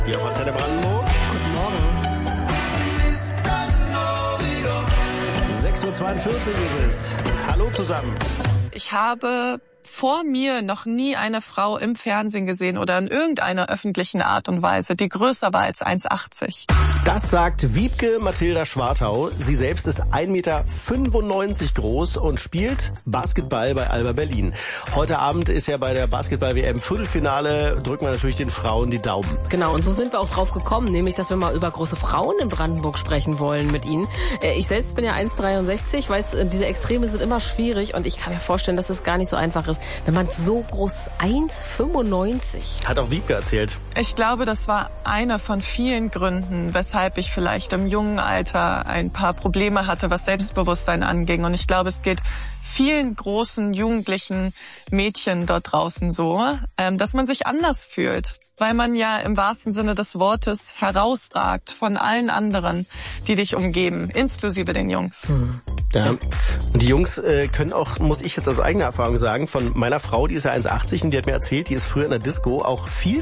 Hier auf Antenne Brandenburg. Guten Morgen. 6.42 Uhr ist es. Hallo zusammen. Ich habe vor mir noch nie eine Frau im Fernsehen gesehen oder in irgendeiner öffentlichen Art und Weise, die größer war als 1,80. Das sagt Wiebke Mathilda Schwartau. Sie selbst ist 1,95 Meter groß und spielt Basketball bei Alba Berlin. Heute Abend ist ja bei der Basketball-WM Viertelfinale. Drücken wir natürlich den Frauen die Daumen. Genau, und so sind wir auch drauf gekommen, nämlich, dass wir mal über große Frauen in Brandenburg sprechen wollen mit ihnen. Ich selbst bin ja 1,63, weiß, diese Extreme sind immer schwierig und ich kann mir vorstellen, dass es gar nicht so einfach ist, wenn man so groß ist, 1,95. Hat auch Wiebke erzählt. Ich glaube, das war einer von vielen Gründen, weshalb ich vielleicht im jungen Alter ein paar Probleme hatte, was Selbstbewusstsein anging. Und ich glaube, es geht vielen großen jugendlichen Mädchen dort draußen so, dass man sich anders fühlt, weil man ja im wahrsten Sinne des Wortes herausragt von allen anderen, die dich umgeben, inklusive den Jungs. Ja. Und die Jungs können auch, muss ich jetzt aus eigener Erfahrung sagen, von meiner Frau, die ist ja 1,80 und die hat mir erzählt, die ist früher in der Disco auch viel